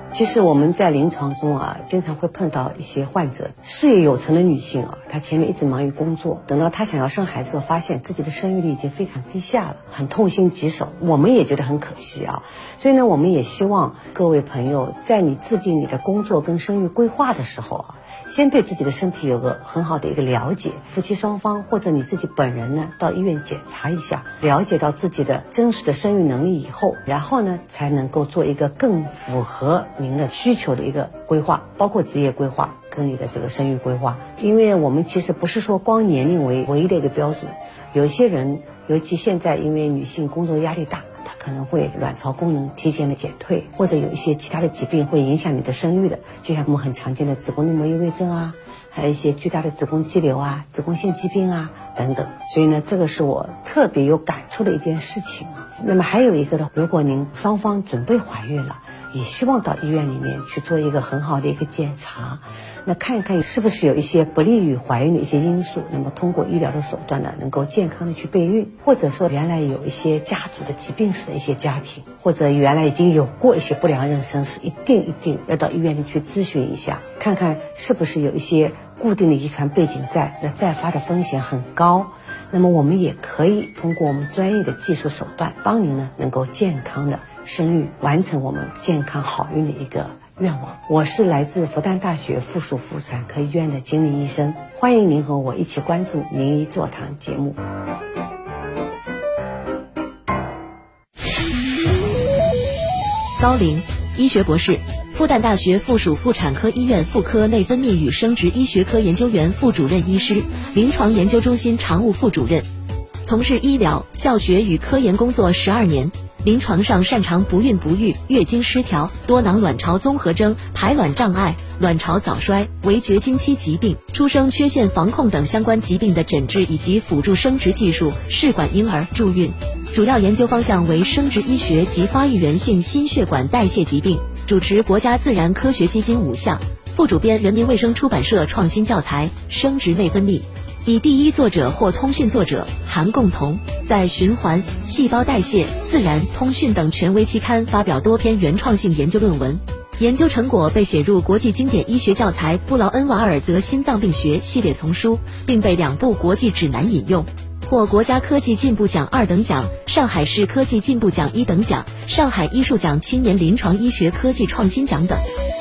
其实我们在临床中经常会碰到一些患者，事业有成的女性她前面一直忙于工作，等到她想要生孩子后，发现自己的生育率已经非常低下了，很痛心疾首。我们也觉得很可惜所以呢，我们也希望各位朋友在你制定你的工作跟生育规划的时候先对自己的身体有个很好的一个了解，夫妻双方或者你自己本人呢，到医院检查一下，了解到自己的真实的生育能力以后，然后呢，才能够做一个更符合您的需求的一个规划，包括职业规划跟你的这个生育规划。因为我们其实不是说光年龄为唯一的一个标准，有一些人，尤其现在因为女性工作压力大，可能会卵巢功能提前的减退，或者有一些其他的疾病会影响你的生育的，就像我们很常见的子宫内膜异位症还有一些巨大的子宫肌瘤子宫腺疾病等等。所以呢，这个是我特别有感触的一件事情那么还有一个呢，如果您双方准备怀孕了，也希望到医院里面去做一个很好的一个检查，那看一看是不是有一些不利于怀孕的一些因素，那么通过医疗的手段呢，能够健康的去备孕，或者说原来有一些家族的疾病史的一些家庭，或者原来已经有过一些不良妊娠史，一定要到医院里去咨询一下，看看是不是有一些固定的遗传背景在，那再发的风险很高。那么我们也可以通过我们专业的技术手段，帮您呢能够健康的生育，完成我们健康好孕的一个愿望。我是来自复旦大学附属妇产科医院的金玲医生，欢迎您和我一起关注名医座谈节目。 高龄，医学博士，复旦大学附属妇产科医院妇科内分泌与生殖医学科研究员副主任医师，临床研究中心常务副主任，从事医疗、教学与科研工作12年。临床上擅长不孕不育、月经失调、多囊卵巢综合征、排卵障碍、卵巢早衰、围绝经期疾病、出生缺陷防控等相关疾病的诊治以及辅助生殖技术、试管婴儿、助孕。主要研究方向为生殖医学及发育源性心血管代谢疾病，主持国家自然科学基金5项，副主编人民卫生出版社创新教材《生殖内分泌》。以第一作者或通讯作者韩共同在《循环、细胞代谢、自然、通讯等权威期刊发表多篇原创性研究论文，研究成果被写入国际经典医学教材布劳恩瓦尔德心脏病学系列丛书，并被2部国际指南引用，获国家科技进步奖2等奖、上海市科技进步奖1等奖、上海医术奖青年临床医学科技创新奖等。